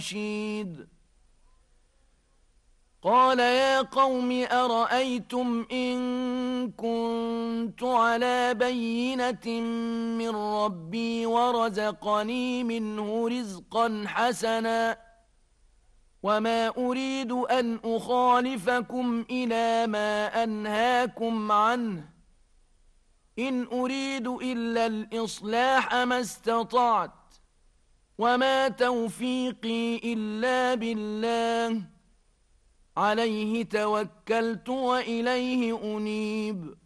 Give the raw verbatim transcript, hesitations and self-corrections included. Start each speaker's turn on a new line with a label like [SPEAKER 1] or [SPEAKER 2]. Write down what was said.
[SPEAKER 1] رشيد قال يا قوم أرأيتم إن كنت على بينة من ربي ورزقني منه رزقا حسنا وما أريد أن أخالفكم إلى ما أنهاكم عنه إن أريد إلا الإصلاح ما استطعت وما توفيقي إلا بالله عليه توكلت وإليه أنيب